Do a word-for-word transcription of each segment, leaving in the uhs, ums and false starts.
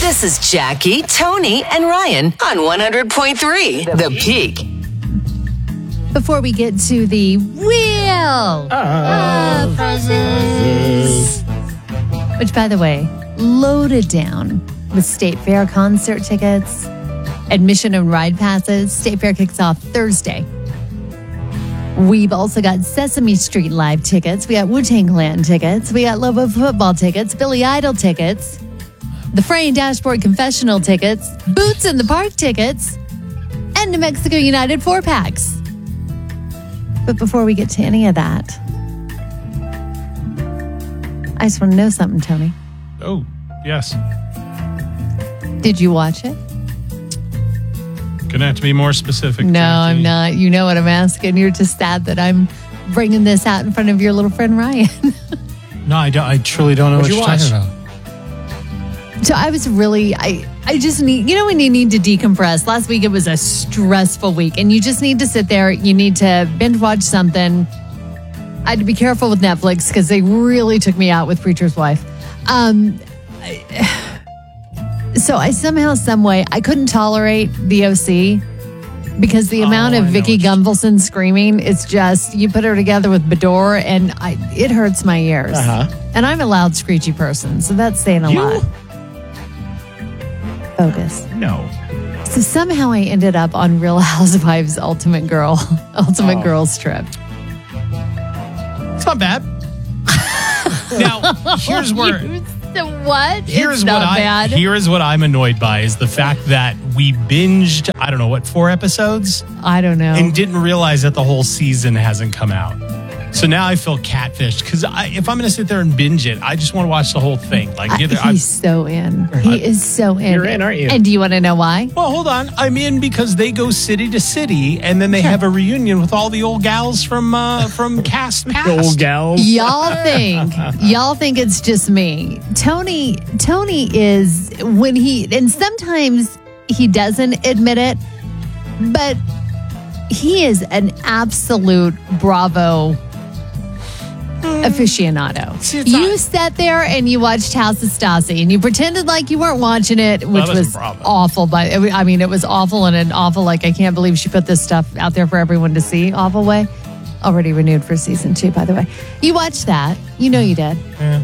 This is Jackie, Tony, and Ryan on one hundred point three The Peak. Before we get to the wheel of prizes, which, by the way, loaded down with State Fair concert tickets, admission and ride passes. State Fair kicks off Thursday. We've also got Sesame Street Live tickets. We got Wu-Tang Clan tickets. We got Lobo football tickets, Billy Idol tickets, the Fraying Dashboard Confessional tickets, Boots in the Park tickets, and New Mexico United four packs. But before we get to any of that, I just want to know something, Tony. Oh, yes. Did you watch it? Gonna have to be more specific. No, Jackie. I'm not. You know what I'm asking. You're just sad that I'm bringing this out in front of your little friend Ryan. No, I, don't, I truly don't know What'd what you you're watch? talking about. So I was really, I, I just need, you know, when you need to decompress. Last week it was a stressful week, and you just need to sit there. You need to binge watch something. I had to be careful with Netflix because they really took me out with Preacher's Wife. Um, I, so I somehow, some way, I couldn't tolerate the O C because the Oh, amount of I know Vicky what you're- Gunvalson screaming, it's just, you put her together with Bador, and I, it hurts my ears. Uh-huh. And I'm a loud, screechy person, so that's saying a You? lot. Focus. No. So somehow I ended up on Real Housewives Ultimate Girl, Ultimate Oh. Girls Trip. It's not bad. Now, here's where... You- the what? Here's it's not what I bad. here is what I'm annoyed by is the fact that we binged, I don't know what, four episodes I don't know. and didn't realize that the whole season hasn't come out. So now I feel catfished because if I'm going to sit there and binge it, I just want to watch the whole thing. Like, I- get there. I- he's so in. He is so in. You're in, aren't you? And do you want to know why? well, hold on. I'm in because they go city to city and then they Sure. have a reunion with all the old gals from uh, from cast past. Old gals. Y'all think y'all think it's just me. Tony Tony is when he and sometimes he doesn't admit it, but he is an absolute Bravo aficionado. See, it's You not- sat there and you watched House of Stassi and you pretended like you weren't watching it, which wasn't was Bravo. awful. But I mean, it was awful and an awful, like, I can't believe she put this stuff out there for everyone to see. Awful way. Already renewed for season two, by the way. You watched that. You know you did. Yeah.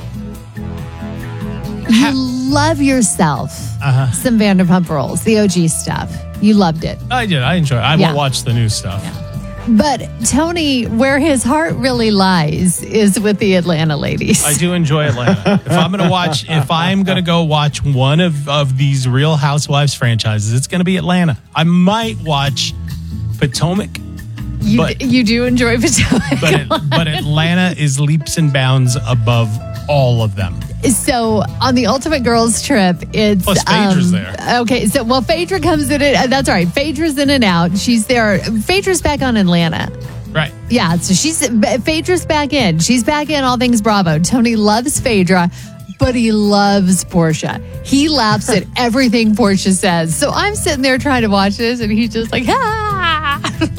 You love yourself Uh-huh. some Vanderpump Rules, the O G stuff. You loved it. I did. I enjoy it. I Yeah. won't watch the new stuff. But Tony, where his heart really lies is with the Atlanta ladies. I do enjoy Atlanta. If I'm going to watch, if I'm going to go watch one of, of these Real Housewives franchises, it's going to be Atlanta. I might watch Potomac, You, but- you do enjoy Potomac. but it, but Atlanta is leaps and bounds above all of them. So on the Ultimate Girls Trip, it's Plus Phaedra's there. Okay, so well, Phaedra comes in it. That's right. Phaedra's in and out. She's there. Phaedra's back on Atlanta. Right. Yeah, so she's Phaedra's back in. She's back in all things Bravo. Tony loves Phaedra, but he loves Portia. He laughs at everything Portia says. So I'm sitting there trying to watch this, and he's just like, ah.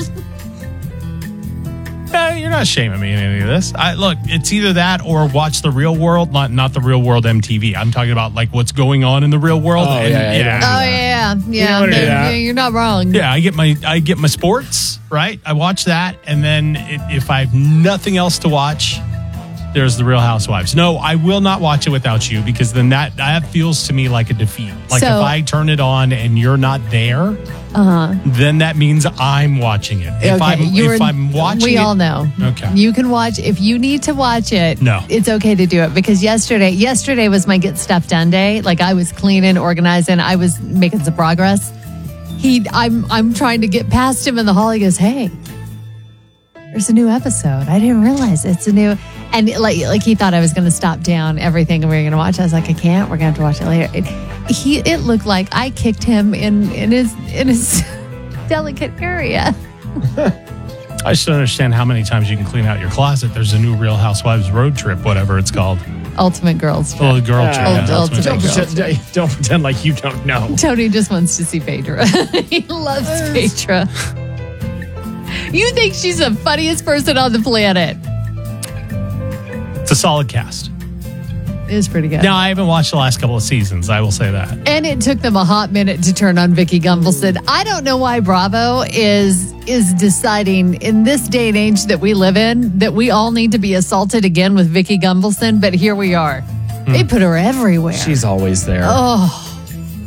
No, you're not shaming me in any of this. I look, it's either that or watch the Real World, not not the Real World M T V. I'm talking about like what's going on in the real world. Oh, and, yeah, yeah, yeah. Oh yeah, yeah. wanna do yeah, that. you're not wrong. Yeah, I get my I get my sports, right? I watch that, and then it, if I have nothing else to watch, there's the Real Housewives. No, I will not watch it without you because then that that feels to me like a defeat. Like So- if I turn it on and you're not there, Uh-huh. then that means I'm watching it. If I'm you're- if I'm watching we it, all know. Okay. You can watch if you need to watch it. No. It's okay to do it because yesterday, yesterday was my get stuff done day. Like I was cleaning, organizing, I was making some progress. He, I'm, I'm trying to get past him in the hall. He goes, "Hey, there's a new episode. I didn't realize it's a new." And like, like he thought I was going to stop down everything and we were going to watch. I was like, I can't. We're going to have to watch it later. It, he, it looked like I kicked him in, in his, in his delicate area. I just don't understand how many times you can clean out your closet. There's a new Real Housewives road trip, whatever it's called. Ultimate Girls Trip. Oh, the girl Uh, trip. Ult- Yeah, ultimate ultimate girl. girl. Don't, don't pretend like you don't know. Tony just wants to see Phaedra. He loves Phaedra. You think she's the funniest person on the planet. It's a solid cast. It was pretty good. Now, I haven't watched the last couple of seasons. I will say that. And it took them a hot minute to turn on Vicky Gunvalson. I don't know why Bravo is is deciding in this day and age that we live in that we all need to be assaulted again with Vicky Gunvalson, but here we are. Mm. They put her everywhere. She's always there. Oh.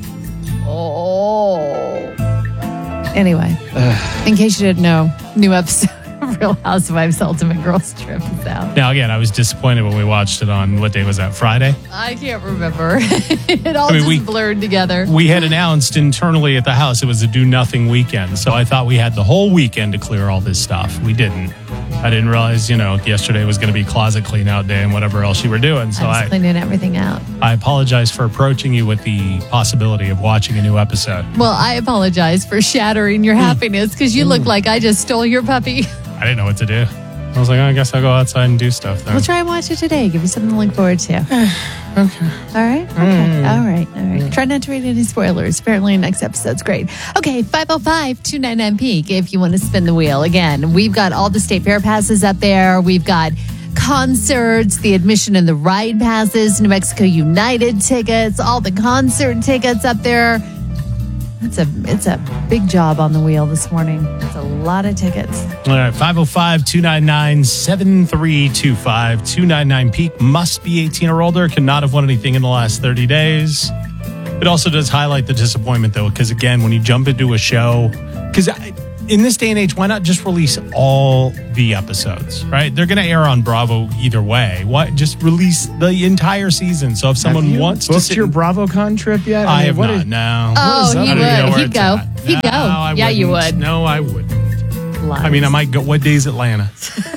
Oh. Anyway, Ugh. in case you didn't know, new episode of Real Housewives Ultimate Girls Trip is out. Now, again, I was disappointed when we watched it on, what day was that, Friday? I can't remember. It all I mean, just we, blurred together. We had announced internally at the house it was a do-nothing weekend, so I thought we had the whole weekend to clear all this stuff. We didn't. I didn't realize, you know, yesterday was going to be closet clean out day and whatever else you were doing. So I was I cleaning everything out. I apologize for approaching you with the possibility of watching a new episode. Well, I apologize for shattering your happiness because you look like I just stole your puppy. I didn't know what to do. I was like, oh, I guess I'll go outside and do stuff then. We'll try and watch it today. Give you something to look forward to. Okay. All right? Okay. Mm. All right. All right. Try not to read any spoilers. Apparently, next episode's great. Okay, five oh five, two nine nine, peak if you want to spin the wheel. Again, we've got all the state fair passes up there. We've got concerts, the admission and the ride passes, New Mexico United tickets, all the concert tickets up there. It's a it's a big job on the wheel this morning. It's a lot of tickets. All right, five oh five, two nine nine, seven three two five, two nine nine, peak. Must be eighteen or older. Cannot have won anything in the last thirty days. It also does highlight the disappointment, though, because, again, when you jump into a show, because in this day and age, why not just release all the episodes, right? They're going to air on Bravo either way. Why just release the entire season? So if someone have you wants booked to sit your BravoCon trip yet? I, I mean, have what not, is, no. Oh, he would. He'd go. He'd no, go. I yeah, you wouldn't. would. No, I wouldn't. Lies. I mean, I might go. What day's Atlanta?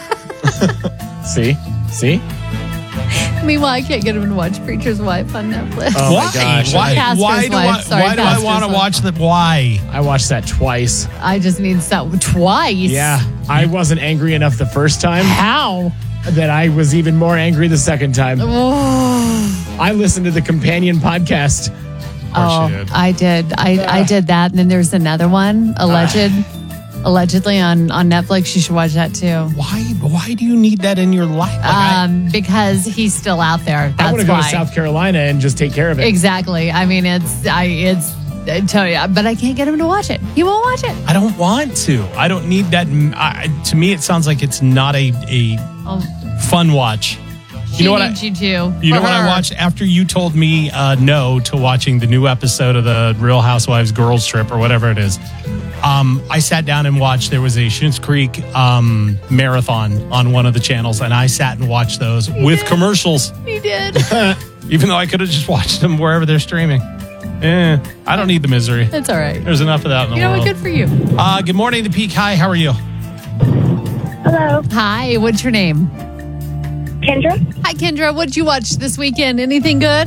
See? See? Meanwhile, I can't get him to watch Preacher's Wife on Netflix. Oh why? my gosh. Why? Pastor's Why do wife. I? Sorry, why do I Pastor's want to wife. watch that? Why? I watched that twice. I just need something twice. Yeah. I wasn't angry enough the first time How? that I was even more angry the second time. Oh, I listened to the companion podcast. Of course oh you did. I did. I, I did that. And then there's another one, alleged, allegedly on, on Netflix. You should watch that too. Why? Why do you need that in your life? Like, I- Um, because he's still out there. That's I want to go why. to South Carolina and just take care of it. Exactly. I mean, it's I it's I tell you, but I can't get him to watch it. He won't watch it. I don't want to. I don't need that. I, to me, it sounds like it's not a a Oh, fun watch. she You know what? I, needs you to. you know for what I her. watched after you told me uh, no to watching the new episode of the Real Housewives Girls Trip or whatever it is. Um, I sat down and watched. There was a Schitt's Creek um, marathon on one of the channels, and I sat and watched those with did. commercials. He did. Even though I could have just watched them wherever they're streaming. Eh, I don't need the misery. It's all right. There's enough of that in the You know world. what? Good for you. Uh, good morning, The Peak. Hi, how are you? Hello, Hi. What's your name? Kendra. Hi, Kendra. What'd you watch this weekend? Anything good?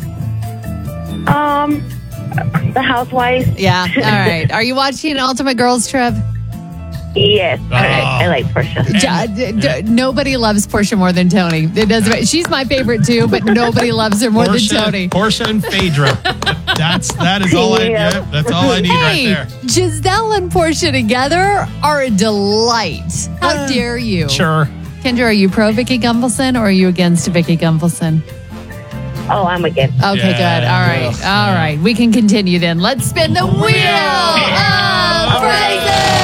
Um, The Housewives. Yeah. All right. Are you watching Ultimate Girls Trip? Yes, Oh. I, I like Portia. Ja- d- d- nobody loves Portia more than Tony. It doesn't. She's my favorite too, but nobody loves her more Portia, than Tony. Portia and Phaedra. That's that is all I Yeah. yeah, that's all I need Hey, right there. Giselle and Portia together are a delight. How dare you? Sure. Kendra, are you pro Vicky Gunvalson or are you against Vicky Gunvalson? Oh, I'm again. Okay, Yeah. good. All right. Ugh. All right. We can continue then. Let's spin the wheel of praises.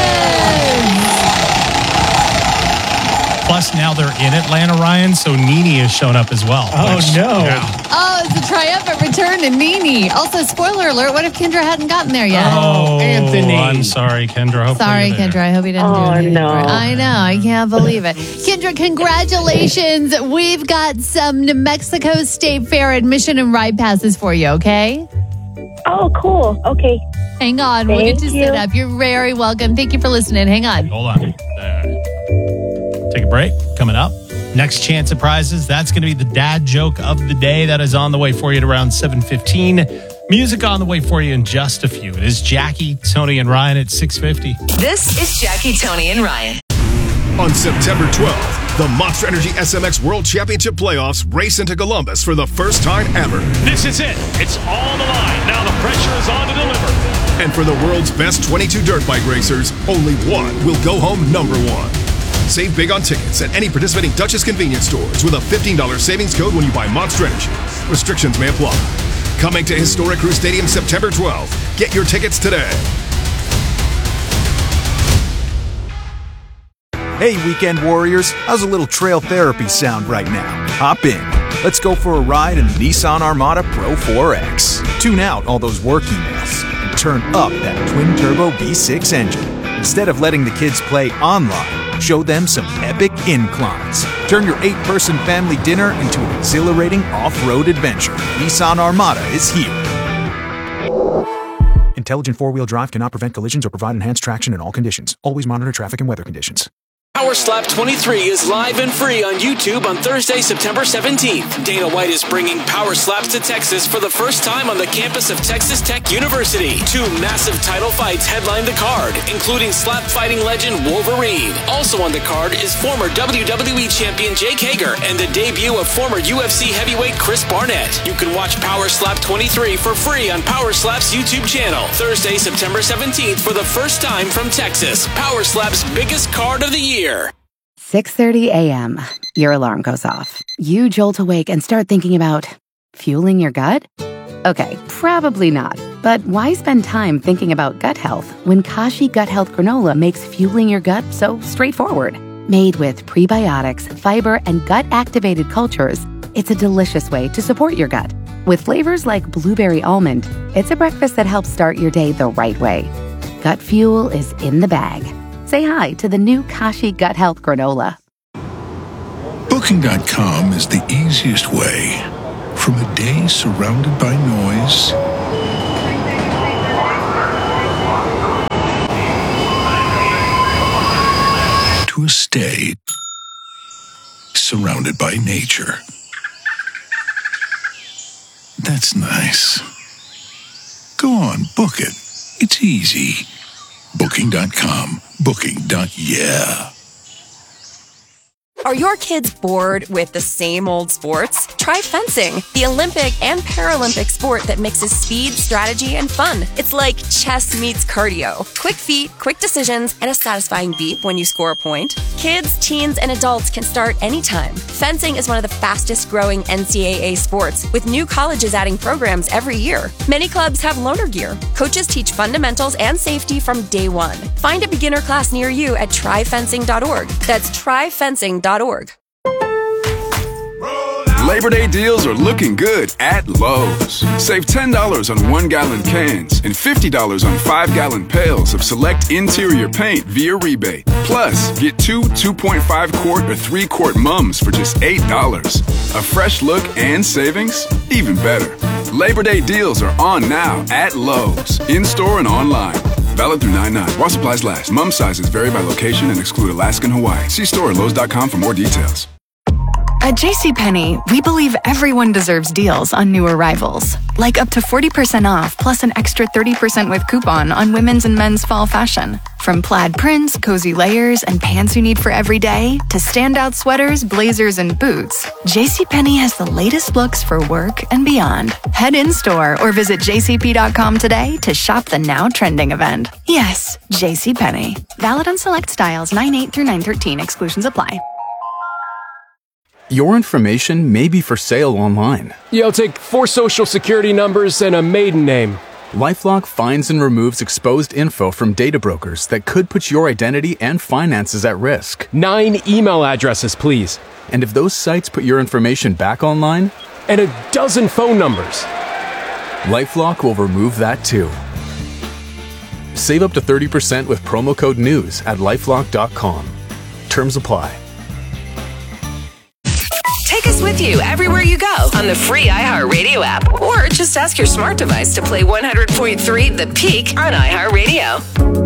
Plus, now they're in Atlanta, Ryan, so Nene has shown up as well. Oh, which- no. yeah. Oh, it's a triumphant return to Nene. Also, spoiler alert, what if Kendra hadn't gotten there yet? Oh, Anthony. I'm sorry, Kendra. Hopefully Sorry, you're there. Kendra. I hope you didn't do Oh, anything. no. for it. I know. I can't believe it. Kendra, congratulations. We've got some New Mexico State Fair admission and ride passes for you, okay? Oh, cool. Okay. Hang on. We'll get Thank to you. sit up. You're very welcome. Thank you for listening. Hang on. Hold on. There. Take a break. Coming up. Next chance at prizes. That's going to be the dad joke of the day. That is on the way for you at around seven fifteen. Music on the way for you in just a few. It is Jackie, Tony, and Ryan at six fifty. This is Jackie, Tony, and Ryan. On September twelfth, the Monster Energy S M X World Championship Playoffs race into Columbus for the first time ever. This is it. It's on the line. Now the pressure is on to deliver. And for the world's best twenty-two dirt bike racers, only one will go home number one. Save big on tickets at any participating Duchess convenience stores with a fifteen dollars savings code when you buy Monster Energy. Restrictions may apply. Coming to Historic Crew Stadium September twelfth. Get your tickets today. Hey, weekend warriors, how's a little trail therapy sound right now? Hop in. Let's go for a ride in the Nissan Armada Pro four X. Tune out all those work emails and turn up that twin-turbo V six engine. Instead of letting the kids play online, show them some epic inclines. Turn your eight-person family dinner into an exhilarating off-road adventure. Nissan Armada is here. Intelligent four-wheel drive cannot prevent collisions or provide enhanced traction in all conditions. Always monitor traffic and weather conditions. Power Slap twenty-three is live and free on YouTube on Thursday, September seventeenth. Dana White is bringing Power Slaps to Texas for the first time on the campus of Texas Tech University. Two massive title fights headline the card, including slap fighting legend Wolverine. Also on the card is former W W E champion Jake Hager and the debut of former U F C heavyweight Chris Barnett. You can watch Power Slap twenty-three for free on Power Slap's YouTube channel. Thursday, September seventeenth for the first time from Texas. Power Slap's biggest card of the year. six thirty a.m. Your alarm goes off. You jolt awake and start thinking about fueling your gut? Okay, probably not. But why spend time thinking about gut health when Kashi Gut Health Granola makes fueling your gut so straightforward? Made with prebiotics, fiber, and gut-activated cultures, it's a delicious way to support your gut. With flavors like blueberry almond, it's a breakfast that helps start your day the right way. Gut fuel is in the bag. Say hi to the new Kashi Gut Health Granola. Booking dot com is the easiest way from a day surrounded by noise to a stay surrounded by nature. That's nice. Go on, book it. It's easy. Booking dot com. Booking. Yeah. Are your kids bored with the same old sports? Try fencing, the Olympic and Paralympic sport that mixes speed, strategy, and fun. It's like chess meets cardio. Quick feet, quick decisions, and a satisfying beep when you score a point. Kids, teens, and adults can start anytime. Fencing is one of the fastest growing N C double A sports, with new colleges adding programs every year. Many clubs have loaner gear. Coaches teach fundamentals and safety from day one. Find a beginner class near you at try fencing dot org. That's try fencing dot org. Labor Day deals are looking good at Lowe's. Save ten dollars on one-gallon cans and fifty dollars on five-gallon pails of select interior paint via rebate. Plus, get two two point five quart or three quart mums for just eight dollars. A fresh look and savings? Even better. Labor Day deals are on now at Lowe's, in-store and online. Valid through nine nine. While supplies last. Mum sizes vary by location and exclude Alaska and Hawaii. See store at lowes dot com for more details. At JCPenney, we believe everyone deserves deals on new arrivals, like up to forty percent off plus an extra thirty percent with coupon on women's and men's fall fashion. From plaid prints, cozy layers, and pants you need for every day, to standout sweaters, blazers, and boots, JCPenney has the latest looks for work and beyond. Head in-store or visit j c p dot com today to shop the now trending event. Yes, JCPenney. Valid on select styles nine eight through nine thirteen. Exclusions apply. Your information may be for sale online. Yeah, I'll take four social security numbers and a maiden name. LifeLock finds and removes exposed info from data brokers that could put your identity and finances at risk. Nine email addresses, please. And if those sites put your information back online? And a dozen phone numbers. LifeLock will remove that too. Save up to thirty percent with promo code NEWS at lifelock dot com. Terms apply. Take us with you everywhere you go on the free iHeartRadio app, or just ask your smart device to play one hundred point three The Peak on iHeartRadio.